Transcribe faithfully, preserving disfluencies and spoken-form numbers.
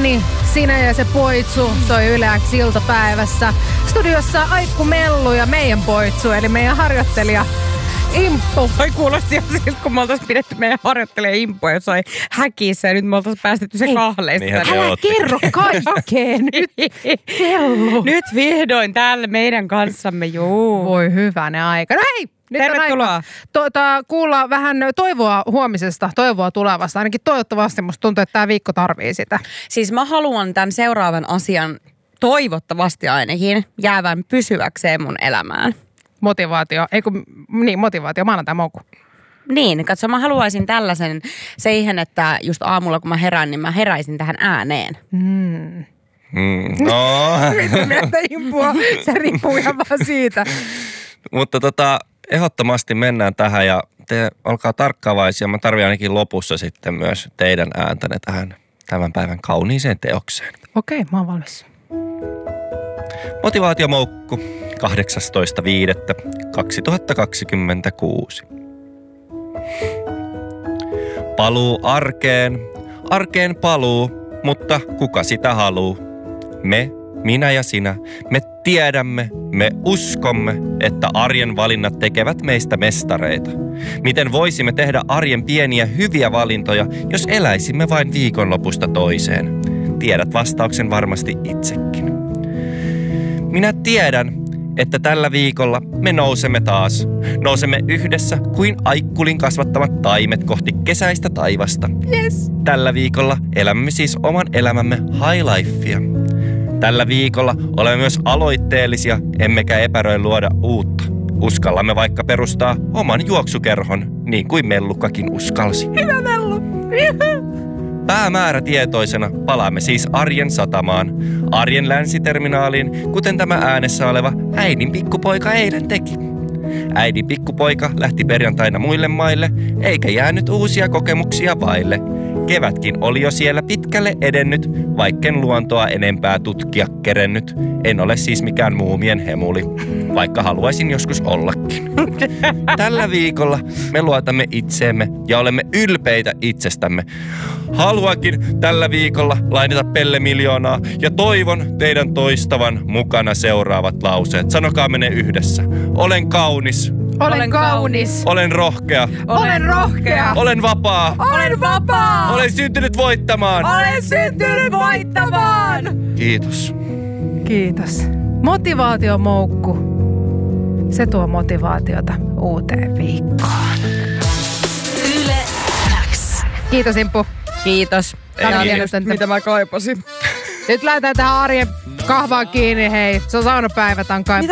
Anni, sinä ja se poitsu soi Yle X iltapäivässä. Studiossa Aikku Mellu ja meidän poitsu, eli meidän harjoittelija Imppu. Toi kuulosti jo siltä, kun me oltaisiin pidetty meidän harjoittelija Imppu jossain häkissä ja nyt me oltaisiin päästetty se kahleista. Älä kerro kaikkea nyt, Mellu. Nyt vihdoin täällä meidän kanssamme, juu. Voi hyvänä aika. No hei! Nyt tervetuloa. Tuota, kuulla vähän toivoa huomisesta, toivoa tulevasta. Ainakin toivottavasti musta tuntuu, että tämä viikko tarvii sitä. Siis mä haluan tämän seuraavan asian toivottavasti ainakin jäävän pysyväkseen mun elämään. Motivaatio, ei kun, niin motivaatio, maanantai moku. Niin, katso, mä haluaisin tällaisen siihen, että just aamulla kun mä herään, niin mä heräisin tähän ääneen. Mm. Mm, no. Mieltä impua, se riippuu ihan vaan siitä. Mutta tota, ehdottomasti mennään tähän ja te olkaa tarkkaavaisia. Mä tarvitsen ainakin lopussa sitten myös teidän ääntänne tähän tämän päivän kauniiseen teokseen. Okei, mä oon valmis. Motivaatiomoukku kahdeksastoista viidettä kaksituhattakaksikymmentäkuusi. Paluu arkeen, arkeen paluu, mutta kuka sitä haluu? Me, minä ja sinä, me tiedämme, me uskomme, että arjen valinnat tekevät meistä mestareita. Miten voisimme tehdä arjen pieniä hyviä valintoja, jos eläisimme vain viikonlopusta toiseen? Tiedät vastauksen varmasti itsekin. Minä tiedän, että tällä viikolla me nousemme taas. Nousemme yhdessä kuin Aikkulin kasvattamat taimet kohti kesäistä taivasta. Yes. Tällä viikolla elämme siis oman elämämme high lifea. Tällä viikolla olemme myös aloitteellisia, emmekä epäröi luoda uutta. Uskallamme vaikka perustaa oman juoksukerhon, niin kuin Mellukkakin uskalsi. Hyvä Mellu! Päämäärätietoisena palaamme siis arjen satamaan, arjen länsiterminaaliin, kuten tämä äänessä oleva äidin pikkupoika eilen teki. Äidin pikkupoika lähti perjantaina muille maille, eikä jäänyt uusia kokemuksia vaille. Kevätkin oli jo siellä pitkälle edennyt, vaikken luontoa enempää tutkia kerennyt. En ole siis mikään muumien hemuli, vaikka haluaisin joskus ollakin. Tällä viikolla me luotamme itseemme ja olemme ylpeitä itsestämme. Haluankin tällä viikolla lainata Pelle miljoonaa ja toivon teidän toistavan mukana seuraavat lauseet. Sanokaamme ne yhdessä. Olen kaunis. Olen kaunis. Olen rohkea. Olen rohkea. Olen vapaa. Olen vapaa. Olen syntynyt voittamaan. Olen syntynyt voittamaan. Kiitos. Kiitos. Motivaatiomoukku. Se tuo motivaatiota uuteen viikkoon. Yle X. Kiitos Impu. Kiitos. Tämä on Ei. just, Mitä mä kaipasin. nyt lähdetään tähän arjen kahvaan kiinni, hei. Se on saunapäivä, tämän Mitä